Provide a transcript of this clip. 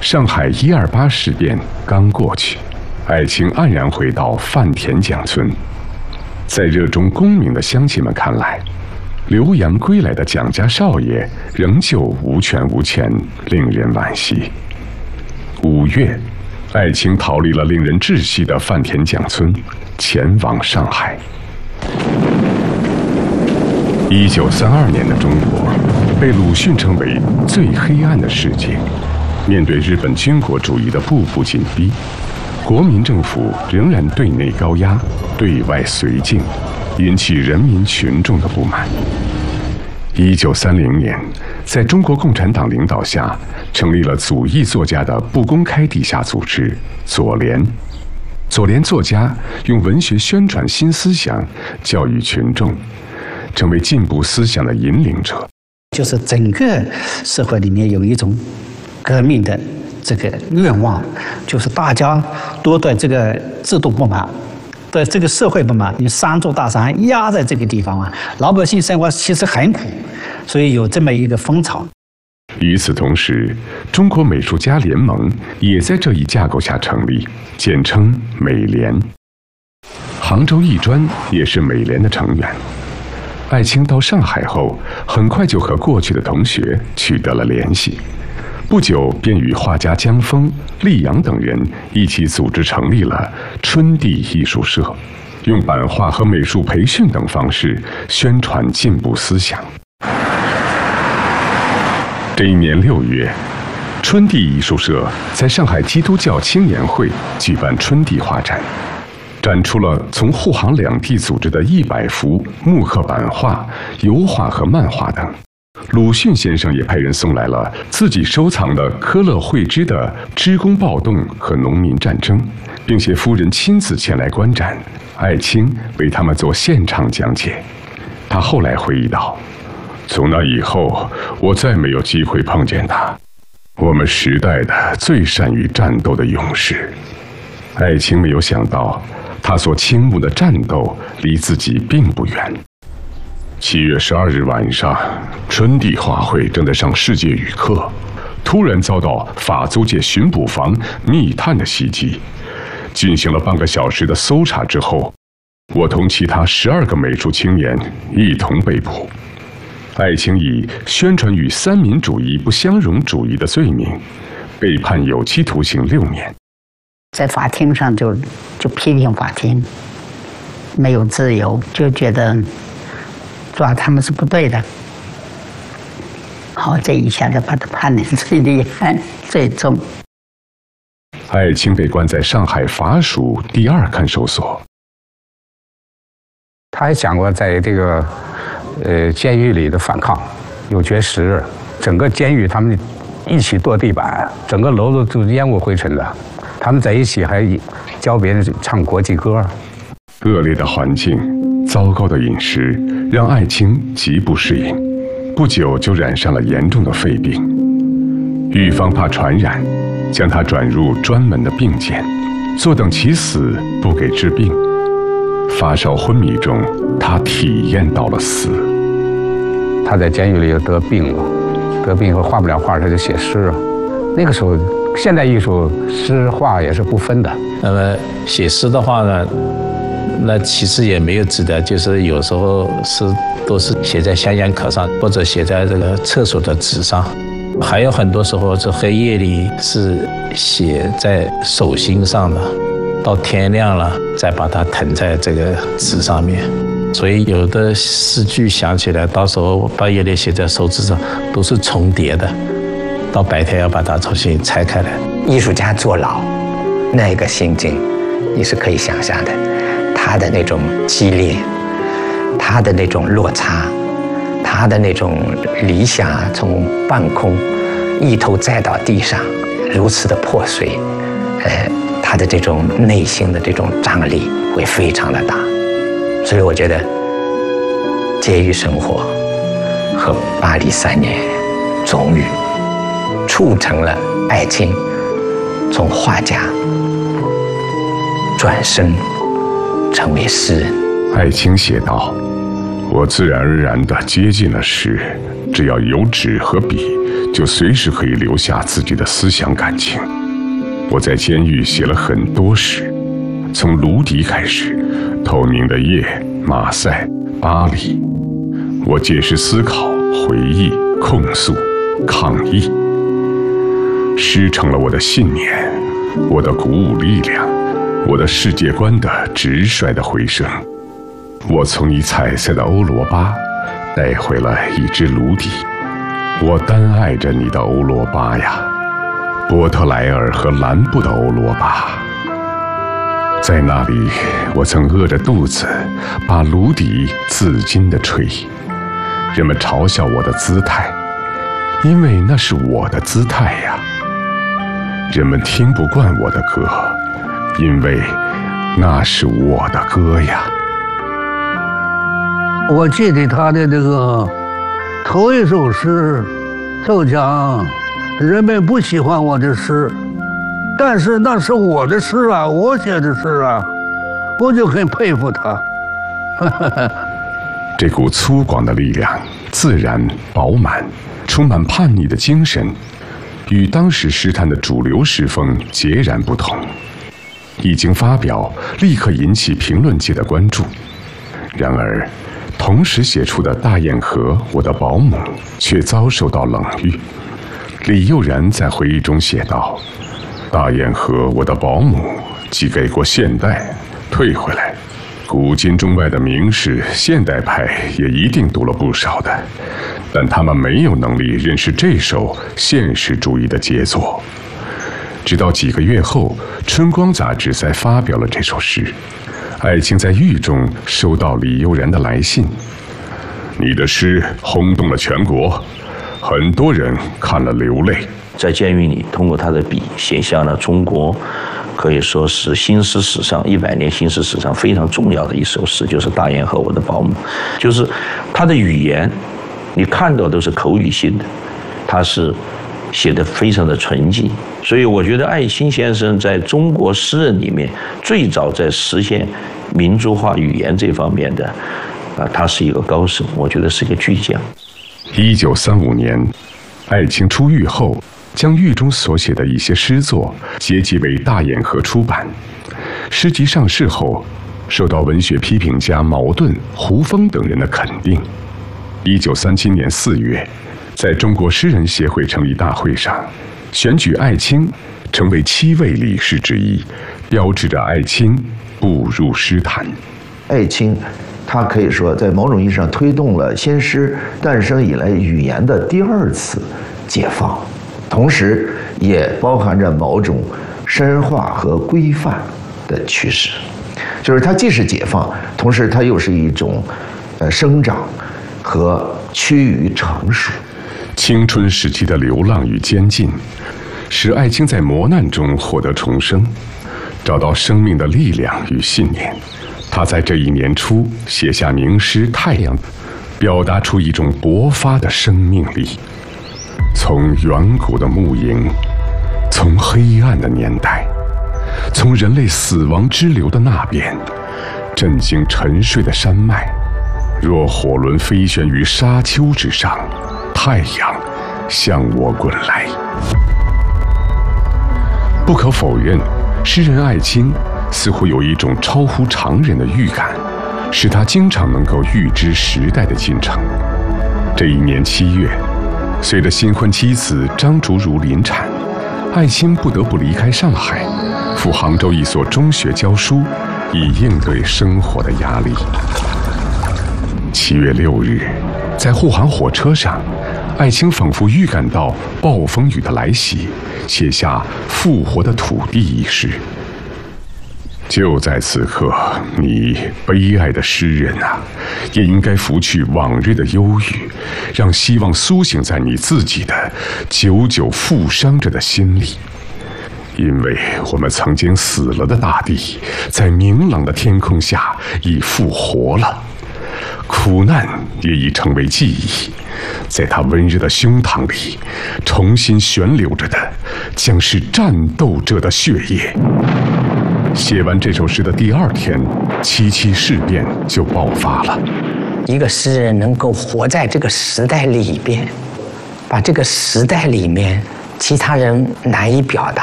上海128事变刚过去，艾青黯然回到范田蒋村。在热衷功名的乡亲们看来，留洋归来的蒋家少爷仍旧无权无钱，令人惋惜。5月，艾青逃离了令人窒息的范田蒋村，前往上海。1932年的中国被鲁迅称为最黑暗的世界。面对日本军国主义的步步紧逼，国民政府仍然对内高压，对外绥靖，引起人民群众的不满。1930年，在中国共产党领导下，成立了左翼作家的不公开地下组织左联。左联作家用文学宣传新思想，教育群众，成为进步思想的引领者。 就是整个社会里面有一种革命的这个愿望，就是大家都对这个制度不满，对这个社会不满，你三座大山压在这个地方啊，老百姓生活其实很苦，所以有这么一个风潮。 与此同时，中国美术家联盟也在这一架构下成立，简称美联。杭州艺专也是美联的成员。艾青到上海后，很快就和过去的同学取得了联系。不久便与画家江峰、厉阳等人一起组织成立了春地艺术社，用版画和美术培训等方式宣传进步思想。这一年6月，春地艺术社在上海基督教青年会举办春地画展，展出了从沪杭两地组织的100幅木刻版画、油画和漫画等。鲁迅先生也派人送来了自己收藏的科勒惠芝的织工暴动和农民战争，并且夫人亲自前来观展，艾青为他们做现场讲解。他后来回忆道：“从那以后，我再没有机会碰见他，我们时代的最善于战斗的勇士。”艾青没有想到，他所倾慕的战斗离自己并不远。7月12日晚上，春地画会正在上世界语课，突然遭到法租界巡捕房密探的袭击。进行了半个小时的搜查之后，我同其他12个美术青年一同被捕。艾青以宣传与三民主义不相容主义的罪名，被判有期徒刑6年。 在法庭上就批评法庭没有自由，就觉得抓他们是不对的。好，这一下就把他判得最厉害、最重。 艾青被关在上海法属第2看守所。 他还讲过在这个监狱里的反抗，有绝食日，整个监狱他们一起跺地板，整个楼子都是烟雾灰尘的。他们在一起还教别人唱国际歌。 恶劣的环境、糟糕的饮食让艾青极不适应，不久就染上了严重的肺病。狱方怕传染，将他转入专门的病间，坐等其死，不给治病。发烧昏迷中，他体验到了死。 他在监狱里得病了，得病以后画不了画，他就写诗。那个时候，现代艺术诗画也是不分的。 那么写诗的话呢，那其实也没有指的，就是有时候诗都是写在香烟壳上，或者写在这个厕所的纸上，还有很多时候是黑夜里是写在手心上的，到天亮了再把它誊在这个纸上面。所以有的诗句想起来，到时候半夜里写在手指上都是重叠的，到白天要把它重新拆开来。 艺术家坐牢那个心境你是可以想象的，他的那种激烈，他的那种落差，他的那种理想从半空一头栽到地上，如此的破碎，他的这种内心的这种张力会非常的大。所以我觉得监狱生活和巴黎3年总语促成了艾青从画家转身成为诗人。 艾青写道：“我自然而然地接近了诗，只要有纸和笔， 就随时可以留下自己的思想感情。我在监狱写了很多诗，从卢迪开始，透明的夜、马赛、巴黎。我借诗思考、回忆、控诉、抗议。诗成了我的信念，我的鼓舞力量，我的世界观的直率的回声。我从你彩色的欧罗巴带回了一只卢迪，我单爱着你的欧罗巴呀，波特莱尔和兰布的欧罗巴。在那里，我曾饿着肚子把卢迪自禁地吹，人们嘲笑我的姿态，因为那是我的姿态呀。人们听不惯我的歌，因为那是我的歌呀。 我记得他的这个头一首诗就讲人们不喜欢我的诗，但是那是我的诗啊，我写的诗啊，我就很佩服他。 这股粗犷的力量，自然饱满，充满叛逆的精神，与当时诗坛的主流诗风截然不同。一经发表，立刻引起评论界的关注。然而，同时写出的《大堰河我的保姆》却遭受到冷遇。李幼然在回忆中写道：“大堰河我的保姆寄给过现代，退回来。古今中外的名士、现代派也一定读了不少的，但他们没有能力认识这首现实主义的杰作。”直到几个月后，《春光》杂志才发表了这首诗。艾青在狱中收到李幼然的来信：“你的诗轰动了全国，很多人看了流泪。” 在监狱里，通过他的笔写下了中国可以说是新诗史上100年新诗史上非常重要的一首诗，就是《大堰河我的保姆》。就是他的语言，你看到都是口语性的，他是写得非常的纯净。所以我觉得艾青先生在中国诗人里面最早在实现民族化语言这方面的，他是一个高手，我觉得是个巨匠。 1935年，艾青出狱后，将狱中所写的一些诗作结集为《大堰河》出版。诗集上市后，受到文学批评家茅盾、胡风等人的肯定。1937年4月，在中国诗人协会成立大会上，选举艾青成为7位理事之一，标志着艾青步入诗坛。 艾青他可以说在某种意义上推动了新诗诞生以来语言的第2次解放，同时也包含着某种深化和规范的趋势。就是它既是解放，同时它又是一种生长和趋于成熟。 青春时期的流浪与监禁，使艾青在磨难中获得重生，找到生命的力量与信念。他在这一年初写下名诗《太阳》，表达出一种勃发的生命力。从远古的牧营，从黑暗的年代，从人类死亡之流的那边，震惊沉睡的山脉。若火轮飞旋于沙丘之上，太阳向我滚来。不可否认，诗人艾青似乎有一种超乎常人的预感，使他经常能够预知时代的进程。这一年7月，随着新婚妻子张竹如临产，艾青不得不离开上海，赴杭州一所中学教书，以应对生活的压力。7月6日，在沪杭火车上，艾青仿佛预感到暴风雨的来袭，写下《复活的土地》一诗。就在此刻，你悲哀的诗人啊，也应该拂去往日的忧郁，让希望苏醒在你自己的久久负伤着的心里。因为我们曾经死了的大地，在明朗的天空下已复活了，苦难也已成为记忆，在他温热的胸膛里，重新旋流着的将是战斗者的血液。写完这首诗的第2天，7·7事变就爆发了。 一个诗人能够活在这个时代里边，把把这个时代里面其他人难以表达